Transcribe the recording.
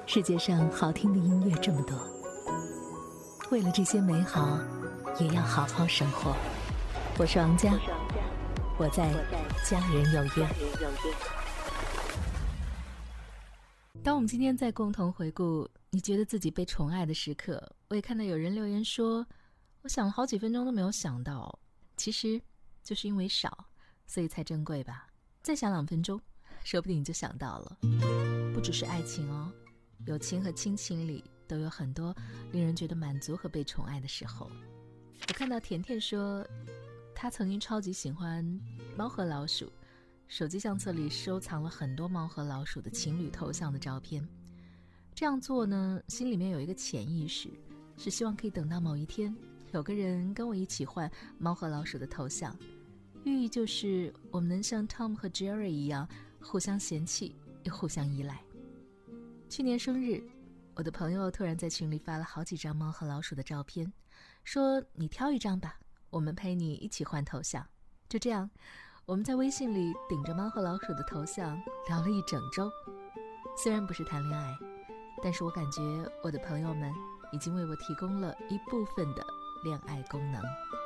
世界上好听的音乐这么多，为了这些美好，也要好好生活。我是王佳，我在家人有约。当我们今天在共同回顾你觉得自己被宠爱的时刻，我也看到有人留言说，我想了好几分钟都没有想到，其实就是因为少，所以才珍贵吧。再想2分钟，说不定你就想到了。不只是爱情哦，友情和亲情里都有很多令人觉得满足和被宠爱的时候。我看到甜甜说，她曾经超级喜欢猫和老鼠，手机相册里收藏了很多猫和老鼠的情侣头像的照片。这样做呢，心里面有一个潜意识，是希望可以等到某一天有个人跟我一起换猫和老鼠的头像，寓意就是我们能像 Tom 和 Jerry 一样互相嫌弃又互相依赖。去年生日，我的朋友突然在群里发了好几张猫和老鼠的照片，说你挑一张吧，我们陪你一起换头像。就这样，我们在微信里顶着猫和老鼠的头像聊了一整周。虽然不是谈恋爱，但是我感觉我的朋友们已经为我提供了一部分的恋爱功能。